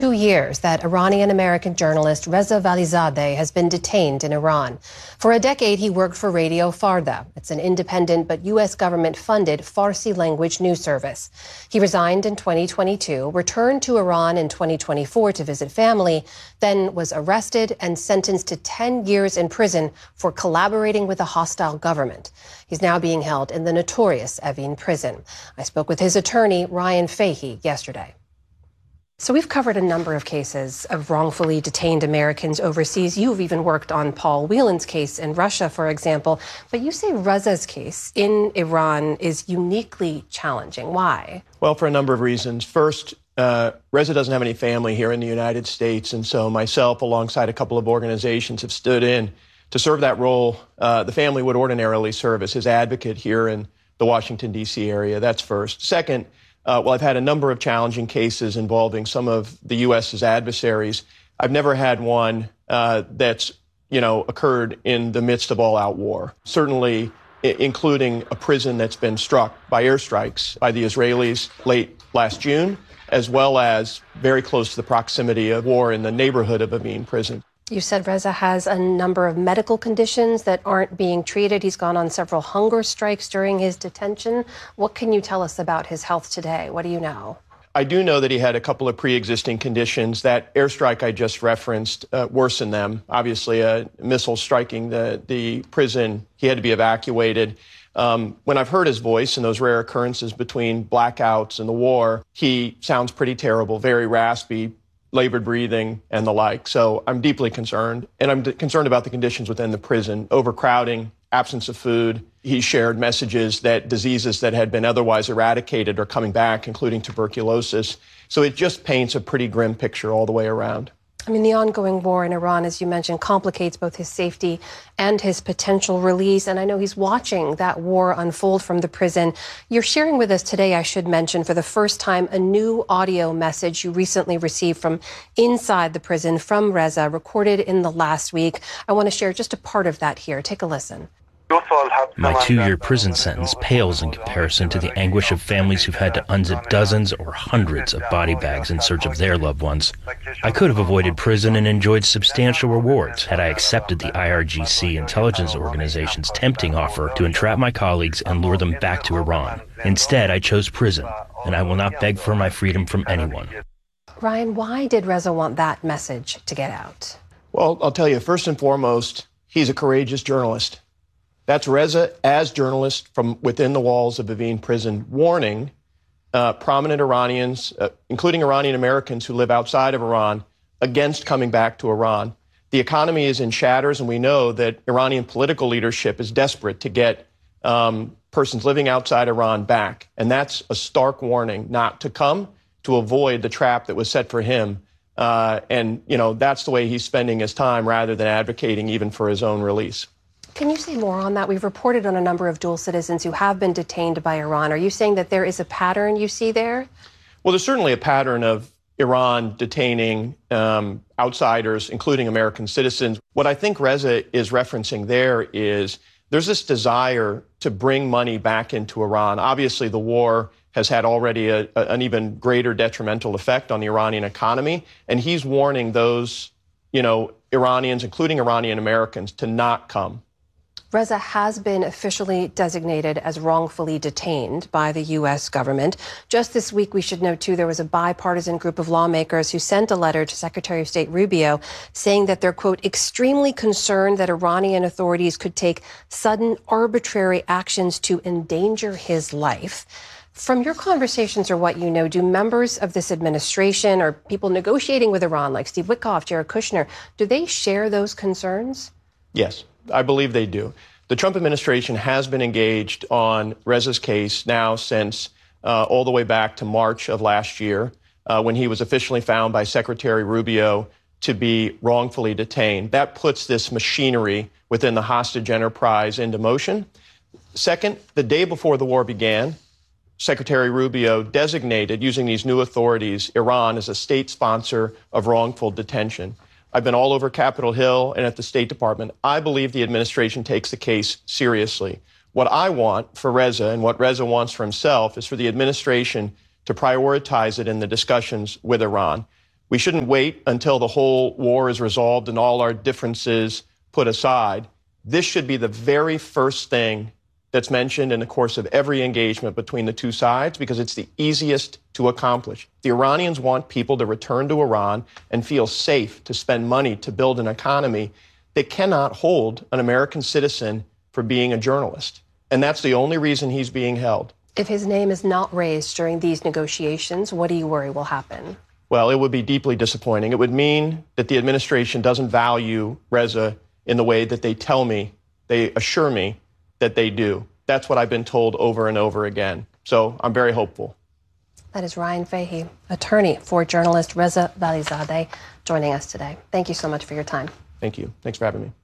2 years that Iranian-American journalist Reza Valizadeh has been detained in Iran. For a decade, he worked for Radio Farda. It's an independent but U.S. government-funded Farsi-language news service. He resigned in 2022, returned to Iran in 2024 to visit family, then was arrested and sentenced to 10 years in prison for collaborating with a hostile government. He's now being held in the notorious Evin prison. I spoke with his attorney, Ryan Fahey, yesterday. So we've covered a number of cases of wrongfully detained Americans overseas. You've even worked on Paul Whelan's case in Russia, for example. But you say Reza's case in Iran is uniquely challenging. Why? Well, for a number of reasons. First, Reza doesn't have any family here in the United States. And so myself, alongside a couple of organizations, have stood in to serve that role. The family would ordinarily serve as his advocate here in the Washington, D.C. area. That's first. Second, well, I've had a number of challenging cases involving some of the U.S.'s adversaries. I've never had one that's, occurred in the midst of all-out war, certainly including a prison that's been struck by airstrikes by the Israelis late last June, as well as very close to the proximity of war in the neighborhood of Evin prison. You said Reza has a number of medical conditions that aren't being treated. He's gone on several hunger strikes during his detention. What can you tell us about his health today? What do you know? I do know that he had a couple of pre-existing conditions. That airstrike I just referenced worsened them. Obviously, a missile striking the prison, he had to be evacuated. When I've heard his voice in those rare occurrences between blackouts and the war, he sounds pretty terrible, very raspy, labored breathing, and the like. So I'm deeply concerned, and I'm concerned about the conditions within the prison, overcrowding, absence of food. He shared messages that diseases that had been otherwise eradicated are coming back, including tuberculosis. So it just paints a pretty grim picture all the way around. I mean, the ongoing war in Iran, as you mentioned, complicates both his safety and his potential release. And I know he's watching that war unfold from the prison. You're sharing with us today, I should mention, for the first time, a new audio message you recently received from inside the prison from Reza, recorded in the last week. I want to share just a part of that here. Take a listen. My 2-year prison sentence pales in comparison to the anguish of families who've had to unzip dozens or hundreds of body bags in search of their loved ones. I could have avoided prison and enjoyed substantial rewards had I accepted the IRGC intelligence organization's tempting offer to entrap my colleagues and lure them back to Iran. Instead, I chose prison, and I will not beg for my freedom from anyone. Ryan, why did Reza want that message to get out? Well, I'll tell you, first and foremost, he's a courageous journalist. That's Reza, as journalist from within the walls of Evin prison, warning prominent Iranians, including Iranian Americans who live outside of Iran, against coming back to Iran. The economy is in shatters, and we know that Iranian political leadership is desperate to get persons living outside Iran back. And that's a stark warning not to come, to avoid the trap that was set for him. And that's the way he's spending his time rather than advocating even for his own release. Can you say more on that? We've reported on a number of dual citizens who have been detained by Iran. Are you saying that there is a pattern you see there? Well, there's certainly a pattern of Iran detaining outsiders, including American citizens. What I think Reza is referencing there is there's this desire to bring money back into Iran. Obviously, the war has had already an even greater detrimental effect on the Iranian economy. And he's warning those, Iranians, including Iranian Americans, to not come. Reza has been officially designated as wrongfully detained by the U.S. government. Just this week, we should note, too, there was a bipartisan group of lawmakers who sent a letter to Secretary of State Rubio saying that they're, quote, extremely concerned that Iranian authorities could take sudden arbitrary actions to endanger his life. From your conversations or what you know, do members of this administration or people negotiating with Iran, like Steve Witkoff, Jared Kushner, do they share those concerns? Yes, I believe they do. The Trump administration has been engaged on Reza's case now since all the way back to March of last year, when he was officially found by Secretary Rubio to be wrongfully detained. That puts this machinery within the hostage enterprise into motion. Second, the day before the war began, Secretary Rubio designated, using these new authorities, Iran as a state sponsor of wrongful detention. I've been all over Capitol Hill and at the State Department. I believe the administration takes the case seriously. What I want for Reza and what Reza wants for himself is for the administration to prioritize it in the discussions with Iran. We shouldn't wait until the whole war is resolved and all our differences put aside. This should be the very first thing that's mentioned in the course of every engagement between the two sides because it's the easiest to accomplish. The Iranians want people to return to Iran and feel safe to spend money to build an economy. They cannot hold an American citizen for being a journalist. And that's the only reason he's being held. If his name is not raised during these negotiations, what do you worry will happen? Well, it would be deeply disappointing. It would mean that the administration doesn't value Reza in the way that they tell me, they assure me that they do. That's what I've been told over and over again. So I'm very hopeful. That is Ryan Fahey, attorney for journalist Reza Valizadeh, joining us today. Thank you so much for your time. Thank you. Thanks for having me.